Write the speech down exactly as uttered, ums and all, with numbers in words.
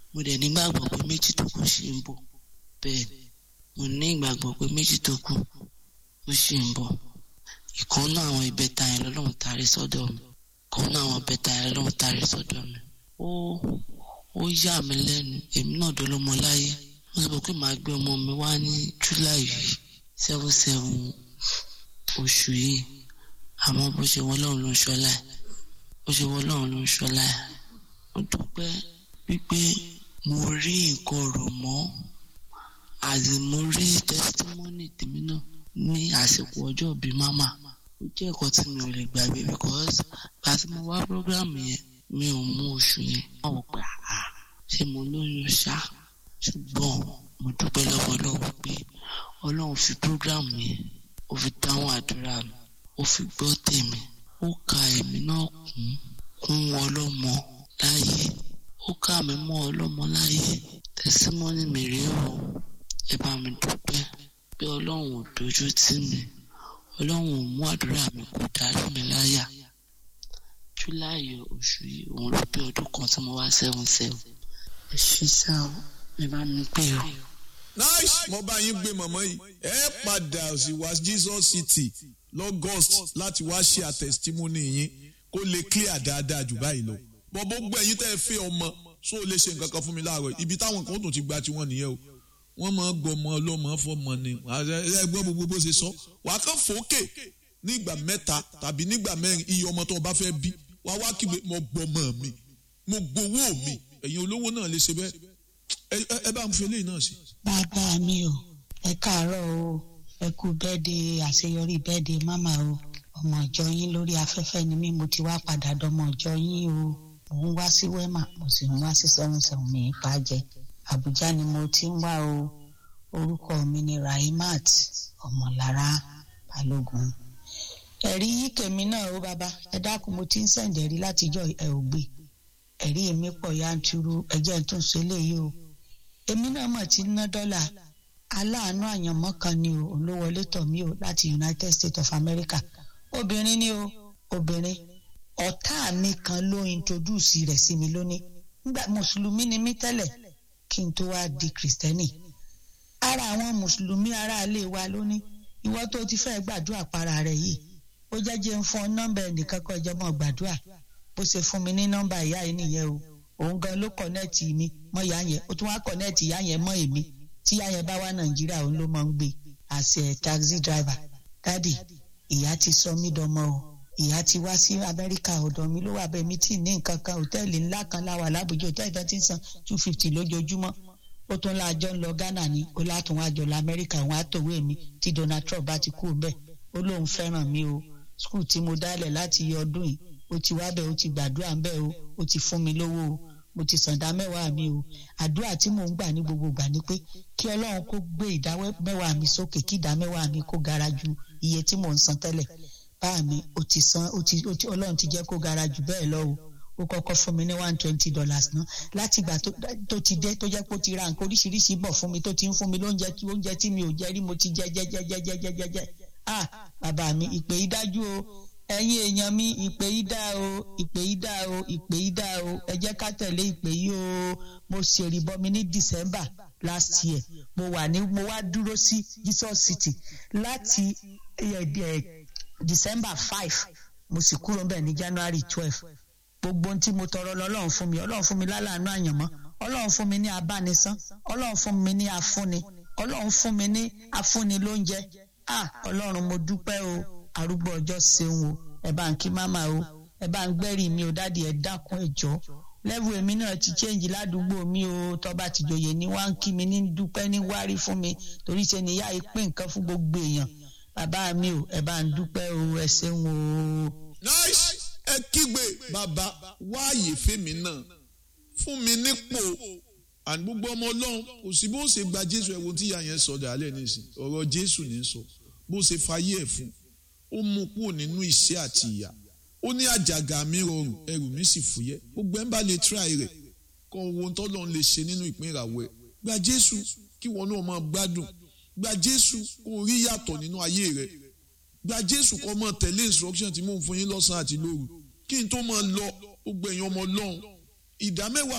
mo dẹ̀ nígbàgbọ́ pé méjì tó kù ṣì ń bọ̀. Bẹ́ẹ̀ ni mo ní ìgbàgbọ́ pé méjì tó kù ó ṣì ń bọ̀. Ìkan náà àwọn ìbẹta yẹn lọ́lọ́run tarí sọ́dọ̀ mi. Ìkan náà àwọn ìbẹta yẹn lọ́lọ́run tarí sọ́dọ̀ mi. Ó ó yà mí lẹ́nu. Èmi náà dolómọ láyé. Wọ́n sọ pé màá gbé ọmọ mi wá ní July yìí seven seven oṣù yìí. Àmọ́ bó ṣe wọ́n lọ́run ló ń ṣọlá ẹ̀. Bó ṣe wọ́n lọ́run ló ń ṣọlá ẹ̀. Mo dúpẹ́ wípé mo rí nǹkan rọ̀ mọ́. Àti mo rí testimony tèmi náà ní àsìkò ọjọ́ ìbí màmá. Ó jẹ́ ẹ̀kọ́ tí mi ò lè gbàgbé because bá tí mo wá program yẹn mi ò mú oṣù yẹn. Wọ́n wò pé àá ṣé mo lóyún ṣá. Ṣùgbọ́n mo dúpẹ́ lọ́wọ́ Ọlọ́run pé Ọlọ́run fi program yẹn ó fi dáhùn àdúrà mi, ó fi gbọ́ tèmi, ó ka èmi náà kún kún ọlọ́mọ láyé, ó ká mi mọ́ ọlọ́mọ láyé. Testimony mi rèé o. Ẹ bá mi dúpẹ́ pé Ọlọ́run ò dojú tì mí, Ọlọ́run ò mú àdúrà mi kó dàrú mi láyà. July oṣù yìí òun ló pé ọdún kan tí mo wá seven seven. Ẹ ṣí sá o, ẹ bá mi pè o. Nice, mo bá yín gbé mọ̀mọ́ yìí. Ẹ padà sí wá Jesus City l'August láti wá ṣe àtẹ̀sítímọ́nì yín kó lè clear dáadáa jù báyìí lọ. Bọ́ gbogbo ẹ̀yin tẹ́ ẹ fẹ́ ọmọ só lè ṣe nǹkan kan fún mi láàárọ̀. Ibi táwọn kan tó ti gba tiwọn nìyẹn o. Wọ́n máa ń gbọmọ ọlọ́mọ fọmọ ni. Ẹ gbọ́ gbogbo bó ṣe sọ. Wà á kàn fòókè ní ìgbà mẹ́ta tàbí nígbà mẹ́rin iye ọmọ tó o bá fẹ́ bí. Wà á wá kígbe mo gbọmọ mi, mo gbowó mi. Ẹ̀yin olówó náà lè ṣe bẹ́ẹ̀. Ẹ bá ń fi eléyìí náà sí. Bàbá mi o, ẹ káàárọ̀ o, ẹ kú bẹ́ẹ̀dẹ̀ àṣeyọrí bẹ́ẹ̀dẹ̀ máma o. Ọmọ ìjọ yín lórí afẹ́fẹ́ ni mí, mo ti wá padà dọmọ ìjọ yín o. Mo ń wá sí Wema, mo sì ń wá sí seven seven mi ìpàjẹ́. Àbújá ni mo ti ń wá o. Orúkọ mi ni Raimat Ọmọlára Balógun. Ẹ̀rí yìí kèmí náà o bàbá, ẹ dákun mo ti ń sẹ̀ǹdẹ̀rí látijọ́ ẹ ò gbé. Ẹ̀rí èmi pọ̀ yanturu, ẹjẹ́ tó ń ṣe léyìí o. Èmi náà mọ̀ tí ń ná dọ́là. Aláàánú àyànmọ́ kan ni o, ló wọlé tọ̀ mí o láti United States of America. Obìnrin ni o, obìnrin. Ọ̀tá mi kan ló introduce rẹ̀ sí mi lónìí. Nígbà Mùsùlùmí ni mí tẹ́lẹ̀ kí n tó wá di Kìrìsìtẹ́nì. Ara àwọn Mùsùlùmí ará ilé wa lónìí. Ìwọ tó ti fẹ́ gbàdúrà para rẹ̀ yìí. Ó jẹ́ jẹ́ ń fún ọ nọ́mbà ẹnìkan kọ́ ẹjọ́ mọ́ gbàdúrà. Bó ṣe fún mi ní nọ́mbà ìyá yìí nìyẹn o. Òun gan ló kọ̀nẹ́ẹ̀tì mi mọ́ ìyá yẹn. Ó tún wá kọ̀nẹ́ẹ̀tì ìyá yẹn mọ́ èmi. Tí ìyá yẹn bá wá Nàìjíríà òun ló máa ń gbé as a taxi driver. Dádì, ìyá ti sọ mí dọmọ o. Ìyá ti wá sí Amẹ́ríkà ọ̀dọ̀ mi ló wà bẹ́ẹ̀ mi tí ní nǹkan kan hòtẹ́ẹ̀lì ńlá kan láwà lábùjọ hòtẹ́ẹ̀lì tó ti ń san two fifty lójoojúmọ́. Ó tún láàjọ ń lọ Ghana ni ó látún wá jọ lọ Amẹ́ríkà òun àtòwé mi tí Donald Trump bá ti kú bẹ́ẹ̀. Ó lóun fẹ́ràn mi o. Skul tí mo dálẹ̀ láti ọdún yìí ó ti wá bẹ́ẹ̀ ó ti gbàdúrà ń bẹ́ẹ̀ o. Ó ti fún mi lówó o. Mo ti sàndá mẹ́wàá mi o. Àdúrà tí mò ń gbà ní gbogbo ìgbà ni pé kí Ọlọ́run kó gbé ìdá mẹ́wàá mi sókè kí ìdá mẹ́wàá mi kó gara ju iye tí mò ń san tẹ́lẹ̀. Báà mi ó ti san ó ti Ọlọ́run ti jẹ́ kó gara jù bẹ́ẹ̀ lọ o. Ó kọ́kọ́ fún mi ní one twenty dollars ná láti ìgbà tó ti dé tó jẹ́ pé ó ti ra nǹkan oríṣiríṣi bọ̀ fún mi tó ti ń fún mi lóúnjẹ tí oúnjẹ tí mi ò jẹ rí mo ti jẹ jẹ jẹ jẹ jẹ jẹ jẹ jẹ. Ah bàbá mi ìpè yìí dájú o. Ẹ̀yin èèyàn mi ìpè yìí dá o, ìpè yìí dá o, ìpè yìí dá o. Ẹ jẹ́ ká tẹ̀lé ìpè yìí o. Mo ṣèrìbọ mi ní December last year. Mo wà ní mo wá dúró sí Jesus City láti December five. Mo sì kúrò ńbẹ̀ ní January twelve. Gbogbo ohun tí mo tọrọ lọ́lọ́run fún mi, Ọlọ́run fún mi láláàánú àyànmọ́, Ọlọ́run fún mi ní abánisán, Ọlọ́run fún mi ní afúnni, Ọlọ́run fún mi ní afúnni lóúnjẹ. Ah Ọlọ́run mo dúpẹ́ o. Arúgbó ọjọ́ ṣeun o. Ẹ bá ń kí máma o. Ẹ bá ń gbẹ́rì mi o dádì ẹ dákun ẹ jọ̀ọ́. Level èmi náà ti change ládùúgbò mi o. Tọ́ba ti joyè ní wá ń kí mi ní dúpẹ́ ní wárí fún mi torí ṣe ni ìyá yìí pín nǹkan fún gbogbo èèyàn. Bàbá mi o ẹ bá ń dúpẹ́ o ẹ ṣeun o. Nice, ẹ kígbe bàbá wáàyè fèmí náà fún mi nípò àní gbogbo ọmọ Ọlọ́run kò sí bó ṣe gba Jésù ẹ̀wọ̀n tí ìyá yẹn sọ dàálẹ̀ nísìn ọ̀rọ̀ Jésù ní sọ bó ṣe fayé ẹ̀ fún ó mú kúrò nínú iṣẹ́ àti ìyà ó ní àjàgà mi rọrùn ẹrù mi sì fúyẹ́ gbogbo ẹ̀ ń bá lè try rẹ̀ kọ́ ohun tọ́lọ́run lè ṣe nínú ìpín ìràwọ̀ ẹ̀ gba Jésù kí wọn náà máa gbádùn gba Jésù kó rí yàtọ̀ nínú ayé rẹ̀ gba Jésù kó máa tẹ̀lé instruction tí mò ń fún yín lọ́sàn-án àti lóru kí n tó máa lọ gbogbo èèyàn ọmọ Ọlọ́run ìdá mẹ́wàá